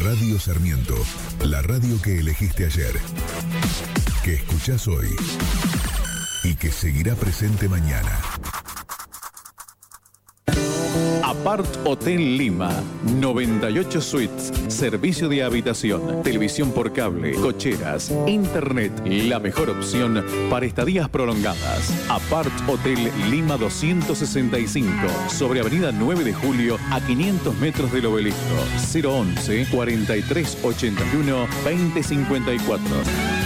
Radio Sarmiento, la radio que elegiste ayer, que escuchás hoy y que seguirá presente mañana. Apart Hotel Lima, 98 suites, servicio de habitación, televisión por cable, cocheras, internet, la mejor opción para estadías prolongadas. Apart Hotel Lima 265, sobre Avenida 9 de Julio, a 500 metros del Obelisco. 011 4381 2054.